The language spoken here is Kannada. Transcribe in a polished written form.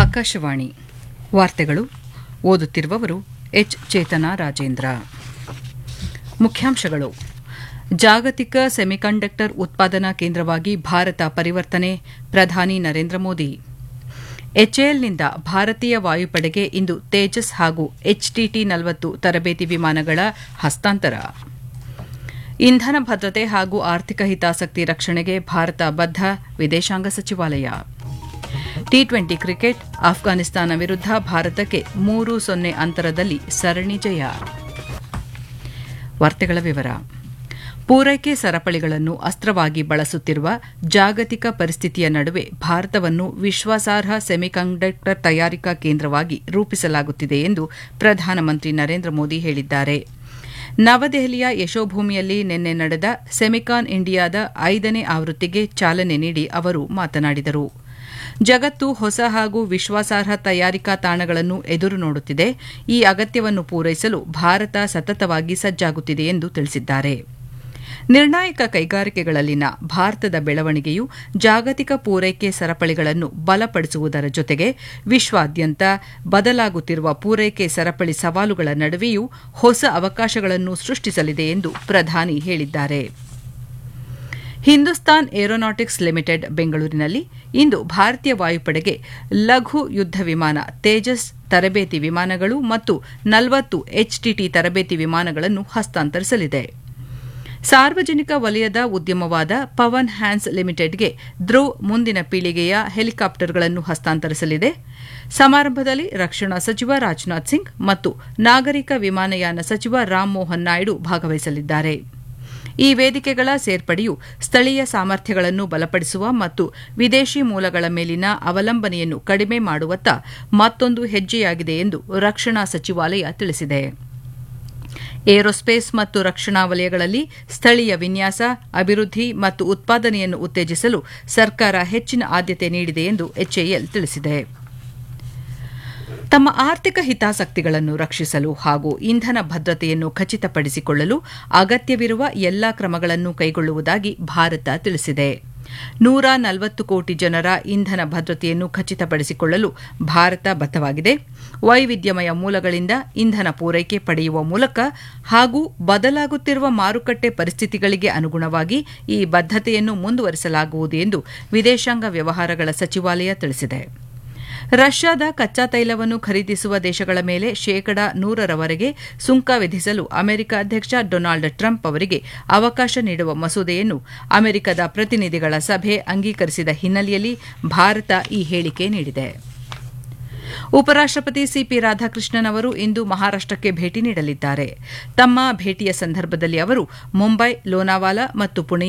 ಆಕಾಶವಾಣಿ ವಾರ್ತೆಗಳು ಓದುತ್ತಿರುವವರು ಎಚ್ ಚೇತನ ರಾಜೇಂದ್ರ. ಮುಖ್ಯಾಂಶಗಳು: ಜಾಗತಿಕ ಸೆಮಿಕಂಡಕ್ಟರ್ ಉತ್ಪಾದನಾ ಕೇಂದ್ರವಾಗಿ ಭಾರತ ಪರಿವರ್ತನೆ, ಪ್ರಧಾನಿ ನರೇಂದ್ರ ಮೋದಿ. ಎಚ್ಎಎಲ್ನಿಂದ ಭಾರತೀಯ ವಾಯುಪಡೆಗೆ ಇಂದು ತೇಜಸ್ ಹಾಗೂ HTT-40 ತರಬೇತಿ ವಿಮಾನಗಳ ಹಸ್ತಾಂತರ. ಇಂಧನ ಭದ್ರತೆ ಹಾಗೂ ಆರ್ಥಿಕ ಹಿತಾಸಕ್ತಿ ರಕ್ಷಣೆಗೆ ಭಾರತ ಬದ್ಧ, ವಿದೇಶಾಂಗ ಸಚಿವಾಲಯ. ಟಿ20 ಕ್ರಿಕೆಟ್, ಅಫ್ಘಾನಿಸ್ತಾನ ವಿರುದ್ಧ ಭಾರತಕ್ಕೆ 3-0 ಅಂತರದಲ್ಲಿ ಸರಣಿ ಜಯ. ವಾರ್ತೆಗಳ ವಿವರ. ಪೂರೈಕೆ ಸರಪಳಿಗಳನ್ನು ಅಸ್ತ್ರವಾಗಿ ಬಳಸುತ್ತಿರುವ ಜಾಗತಿಕ ಪರಿಸ್ಥಿತಿಯ ನಡುವೆ ಭಾರತವನ್ನು ವಿಶ್ವಾಸಾರ್ಹ ಸೆಮಿಕಂಡಕ್ಟರ್ ತಯಾರಿಕಾ ಕೇಂದ್ರವಾಗಿ ರೂಪಿಸಲಾಗುತ್ತಿದೆ ಎಂದು ಪ್ರಧಾನಮಂತ್ರಿ ನರೇಂದ್ರ ಮೋದಿ ಹೇಳಿದ್ದಾರೆ. ನವದೆಹಲಿಯ ಯಶೋಭೂಮಿಯಲ್ಲಿ ನಿನ್ನೆ ನಡೆದ ಸೆಮಿಕಾನ್ ಇಂಡಿಯಾದ 5ನೇ ಆವೃತ್ತಿಗೆ ಚಾಲನೆ ನೀಡಿ ಅವರು ಮಾತನಾಡಿದರು. ಜಗತ್ತು ಹೊಸ ಹಾಗೂ ವಿಶ್ವಾಸಾರ್ಹ ತಯಾರಿಕಾ ತಾಣಗಳನ್ನು ಎದುರು ನೋಡುತ್ತಿದೆ. ಈ ಅಗತ್ಯವನ್ನು ಪೂರೈಸಲು ಭಾರತ ಸತತವಾಗಿ ಸಜ್ಜಾಗುತ್ತಿದೆ ಎಂದು ತಿಳಿಸಿದ್ದಾರೆ. ನಿರ್ಣಾಯಕ ಕೈಗಾರಿಕೆಗಳಲ್ಲಿನ ಭಾರತದ ಬೆಳವಣಿಗೆಯು ಜಾಗತಿಕ ಪೂರೈಕೆ ಸರಪಳಿಗಳನ್ನು ಬಲಪಡಿಸುವುದರ ಜೊತೆಗೆ ವಿಶ್ವಾದ್ಯಂತ ಬದಲಾಗುತ್ತಿರುವ ಪೂರೈಕೆ ಸರಪಳಿ ಸವಾಲುಗಳ ನಡುವೆಯೂ ಹೊಸ ಅವಕಾಶಗಳನ್ನು ಸೃಷ್ಟಿಸಲಿದೆ ಎಂದು ಪ್ರಧಾನಿ ಹೇಳಿದ್ದಾರೆ. ಹಿಂದೂಸ್ತಾನ್ ಏರೋನಾಟಿಕ್ಸ್ ಲಿಮಿಟೆಡ್ ಬೆಂಗಳೂರಿನಲ್ಲಿ ಇಂದು ಭಾರತೀಯ ವಾಯುಪಡೆಗೆ ಲಘು ಯುದ್ದ ವಿಮಾನ ತೇಜಸ್ ತರಬೇತಿ ವಿಮಾನಗಳು ಮತ್ತು 40 HTT ತರಬೇತಿ ವಿಮಾನಗಳನ್ನು ಹಸ್ತಾಂತರಿಸಲಿದೆ. ಸಾರ್ವಜನಿಕ ವಲಯದ ಉದ್ಯಮವಾದ ಪವನ್ ಹ್ಯಾನ್ಸ್ ಲಿಮಿಟೆಡ್ಗೆ ಧ್ರುವ್ ಮುಂದಿನ ಪೀಳಿಗೆಯ ಹೆಲಿಕಾಪ್ಟರ್ಗಳನ್ನು ಹಸ್ತಾಂತರಿಸಲಿದೆ. ಸಮಾರಂಭದಲ್ಲಿ ರಕ್ಷಣಾ ಸಚಿವ ರಾಜನಾಥ್ ಸಿಂಗ್ ಮತ್ತು ನಾಗರಿಕ ವಿಮಾನಯಾನ ಸಚಿವ ರಾಮಮೋಹನ್ ನಾಯ್ಡು ಭಾಗವಹಿಸಲಿದ್ದಾರೆ. ಈ ವೇದಿಕೆಗಳ ಸೇರ್ಪಡೆಯು ಸ್ಥಳೀಯ ಸಾಮರ್ಥ್ಯಗಳನ್ನು ಬಲಪಡಿಸುವ ಮತ್ತು ವಿದೇಶಿ ಮೂಲಗಳ ಮೇಲಿನ ಅವಲಂಬನೆಯನ್ನು ಕಡಿಮೆ ಮಾಡುವತ್ತ ಮತ್ತೊಂದು ಹೆಜ್ಜೆಯಾಗಿದೆ ಎಂದು ರಕ್ಷಣಾ ಸಚಿವಾಲಯ ತಿಳಿಸಿದೆ. ಏರೋಸ್ಪೇಸ್ ಮತ್ತು ರಕ್ಷಣಾ ವಲಯಗಳಲ್ಲಿ ಸ್ಥಳೀಯ ವಿನ್ಯಾಸ, ಅಭಿವೃದ್ಧಿ ಮತ್ತು ಉತ್ಪಾದನೆಯನ್ನು ಉತ್ತೇಜಿಸಲು ಸರ್ಕಾರ ಹೆಚ್ಚಿನ ಆದ್ಯತೆ ನೀಡಿದೆ ಎಂದು HAL ತಿಳಿಸಿದೆ. ತಮ್ಮ ಆರ್ಥಿಕ ಹಿತಾಸಕ್ತಿಗಳನ್ನು ರಕ್ಷಿಸಲು ಹಾಗೂ ಇಂಧನ ಭದ್ರತೆಯನ್ನು ಖಚಿತಪಡಿಸಿಕೊಳ್ಳಲು ಅಗತ್ಯವಿರುವ ಎಲ್ಲಾ ಕ್ರಮಗಳನ್ನು ಕೈಗೊಳ್ಳುವುದಾಗಿ ಭಾರತ ತಿಳಿಸಿದೆ. 140 ಕೋಟಿ ಜನರ ಇಂಧನ ಭದ್ರತೆಯನ್ನು ಖಚಿತಪಡಿಸಿಕೊಳ್ಳಲು ಭಾರತ ಬದ್ಧವಾಗಿದೆ. ವೈವಿಧ್ಯಮಯ ಮೂಲಗಳಿಂದ ಇಂಧನ ಪೂರೈಕೆ ಪಡೆಯುವ ಮೂಲಕ ಹಾಗೂ ಬದಲಾಗುತ್ತಿರುವ ಮಾರುಕಟ್ಟೆ ಪರಿಸ್ಥಿತಿಗಳಿಗೆ ಅನುಗುಣವಾಗಿ ಈ ಬದ್ಧತೆಯನ್ನು ಮುಂದುವರಿಸಲಾಗುವುದು ಎಂದು ವಿದೇಶಾಂಗ ವ್ಯವಹಾರಗಳ ಸಚಿವಾಲಯ ತಿಳಿಸಿದೆ. ರಷ್ಯಾದ ಕಚ್ಚಾ ತೈಲವನ್ನು ಖರೀದಿಸುವ ದೇಶಗಳ ಮೇಲೆ 100% ಸುಂಕ ವಿಧಿಸಲು ಅಮೆರಿಕ ಅಧ್ಯಕ್ಷ ಡೊನಾಲ್ಡ್ ಟ್ರಂಪ್ ಅವರಿಗೆ ಅವಕಾಶ ನೀಡುವ ಮಸೂದೆಯನ್ನು ಅಮೆರಿಕದ ಪ್ರತಿನಿಧಿಗಳ ಸಭೆ ಅಂಗೀಕರಿಸಿದ ಹಿನ್ನೆಲೆಯಲ್ಲಿ ಭಾರತ ಈ ಹೇಳಿಕೆ ನೀಡಿದೆ. ಉಪರಾಷ್ಟಪತಿ ಸಿಪಿ ರಾಧಾಕೃಷ್ಣನ್ ಅವರು ಇಂದು ಮಹಾರಾಷ್ಟಕ್ಕೆ ಭೇಟಿ ನೀಡಲಿದ್ದಾರೆ. ತಮ್ಮ ಭೇಟಿಯ ಸಂದರ್ಭದಲ್ಲಿ ಅವರು ಮುಂಬೈ, ಲೋನಾವಾಲಾ ಮತ್ತು ಪುಣೆ